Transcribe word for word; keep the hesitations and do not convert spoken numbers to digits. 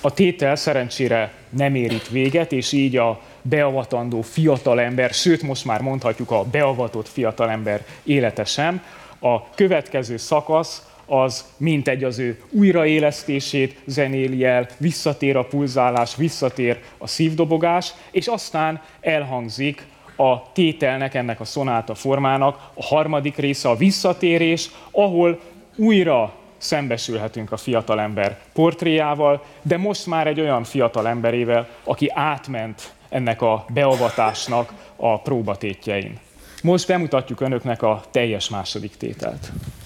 A tétel szerencsére nem ér itt véget, és így a beavatandó fiatalember, sőt most már mondhatjuk a beavatott fiatalember élete sem. A következő szakasz az mintegy az ő újraélesztését zenéli el, visszatér a pulzálás, visszatér a szívdobogás, és aztán elhangzik a tételnek, ennek a szonáta formának a harmadik része, a visszatérés, ahol újra szembesülhetünk a fiatalember portréjával, de most már egy olyan fiatalemberével, aki átment ennek a beavatásnak a próbatétjein. Most bemutatjuk önöknek a teljes második tételt.